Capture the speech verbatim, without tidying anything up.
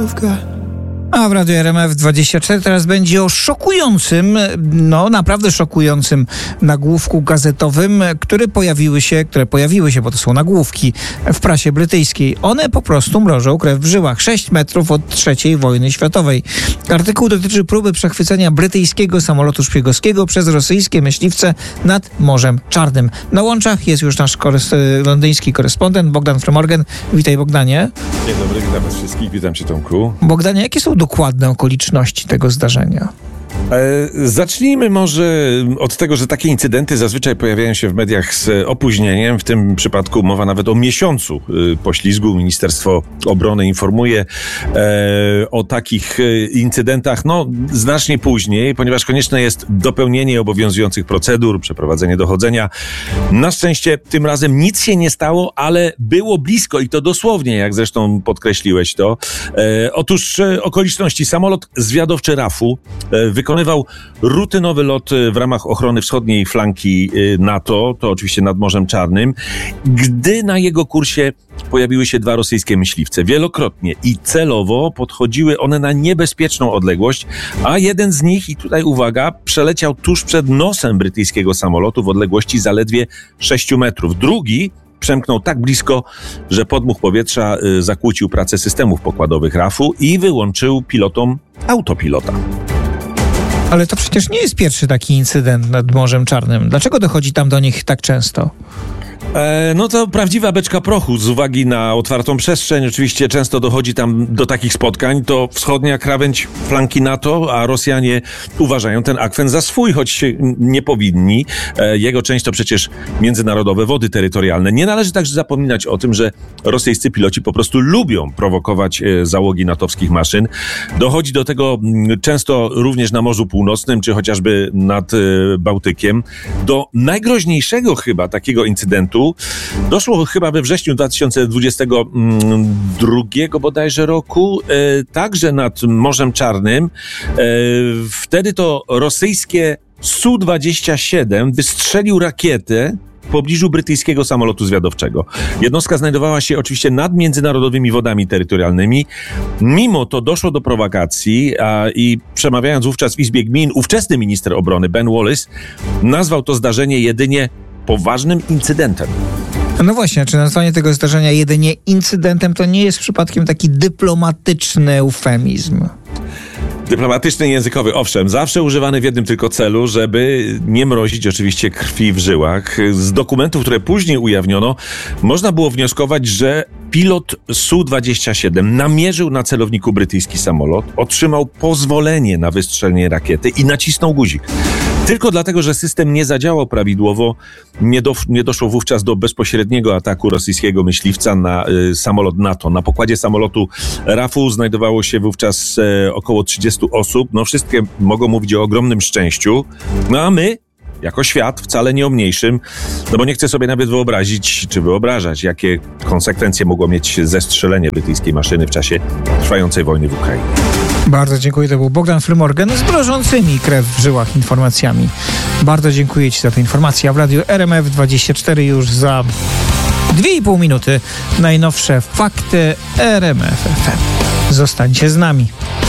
A w Radiu R M F dwadzieścia cztery teraz będzie o szokującym, no naprawdę szokującym nagłówku gazetowym, które pojawiły się, które pojawiły się, bo to są nagłówki w prasie brytyjskiej. One po prostu mrożą krew w żyłach. sześć metrów od trzeciej wojny światowej. Artykuł dotyczy próby przechwycenia brytyjskiego samolotu szpiegowskiego przez rosyjskie myśliwce nad Morzem Czarnym. Na łączach jest już nasz korys- londyński korespondent Bogdan Frymorgan. Witaj, Bogdanie. Dzień dobry, witam was wszystkich, witam cię, Tomku. Bogdanie, jakie są dokładne okoliczności tego zdarzenia? E, zacznijmy może od tego, że takie incydenty zazwyczaj pojawiają się w mediach z opóźnieniem. W tym przypadku mowa nawet o miesiącu e, poślizgu. Ministerstwo Obrony informuje e, o takich e, incydentach no, znacznie później, ponieważ konieczne jest dopełnienie obowiązujących procedur, przeprowadzenie dochodzenia. Na szczęście tym razem nic się nie stało, ale było blisko i to dosłownie, jak zresztą podkreśliłeś to. E, otóż e, okoliczności. Samolot zwiadowczy rafu e, wykonywał rutynowy lot w ramach ochrony wschodniej flanki NATO, to oczywiście nad Morzem Czarnym, gdy na jego kursie pojawiły się dwa rosyjskie myśliwce. Wielokrotnie i celowo podchodziły one na niebezpieczną odległość, a jeden z nich, i tutaj uwaga, przeleciał tuż przed nosem brytyjskiego samolotu w odległości zaledwie sześciu metrów. Drugi przemknął tak blisko, że podmuch powietrza zakłócił pracę systemów pokładowych rafu i wyłączył pilotom autopilota. Ale to przecież nie jest pierwszy taki incydent nad Morzem Czarnym. Dlaczego dochodzi tam do nich tak często? E, no to prawdziwa beczka prochu z uwagi na otwartą przestrzeń. Oczywiście często dochodzi tam do takich spotkań. To wschodnia krawędź flanki NATO, a Rosjanie uważają ten akwen za swój, choć nie powinni. E, jego część to przecież międzynarodowe wody terytorialne. Nie należy także zapominać o tym, że rosyjscy piloci po prostu lubią prowokować e, załogi natowskich maszyn. Dochodzi do tego m, często również na Morzu Północnym, czy chociażby nad e, Bałtykiem. Do najgroźniejszego chyba takiego incydentu doszło chyba we wrześniu dwa tysiące dwudziestego drugiego bodajże roku, e, także nad Morzem Czarnym. E, wtedy to rosyjskie S U dwadzieścia siedem wystrzelił rakietę w pobliżu brytyjskiego samolotu zwiadowczego. Jednostka znajdowała się oczywiście nad międzynarodowymi wodami terytorialnymi. Mimo to doszło do prowokacji a, i przemawiając wówczas w Izbie Gmin, ówczesny minister obrony Ben Wallace nazwał to zdarzenie jedynie poważnym incydentem. No właśnie, czy nazwanie tego zdarzenia jedynie incydentem to nie jest przypadkiem taki dyplomatyczny eufemizm? Dyplomatyczny i językowy, owszem, zawsze używany w jednym tylko celu, żeby nie mrozić oczywiście krwi w żyłach. Z dokumentów, które później ujawniono, można było wnioskować, że pilot S U dwadzieścia siedem namierzył na celowniku brytyjski samolot, otrzymał pozwolenie na wystrzelenie rakiety i nacisnął guzik. Tylko dlatego, że system nie zadziałał prawidłowo, nie, do, nie doszło wówczas do bezpośredniego ataku rosyjskiego myśliwca na y, samolot NATO. Na pokładzie samolotu rafu znajdowało się wówczas y, około trzydziestu osób. No wszystkie mogą mówić o ogromnym szczęściu. No a my, jako świat, wcale nie o mniejszym, no bo nie chcę sobie nawet wyobrazić, czy wyobrażać, jakie konsekwencje mogło mieć zestrzelenie brytyjskiej maszyny w czasie trwającej wojny w Ukrainie. Bardzo dziękuję. To był Bogdan Frymorgan z mrożącymi krew w żyłach informacjami. Bardzo dziękuję Ci za tę informację. A w Radiu R M F dwadzieścia cztery już za dwie i pół minuty najnowsze fakty R M F F M. Zostańcie z nami.